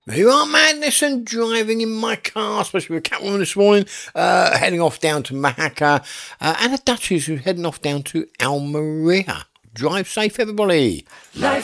There you are, Madness, and driving in my car, especially with Catwoman this morning, heading off down to Mahaka, and a Duchess who's heading off down to Almeria. Drive safe, everybody. Life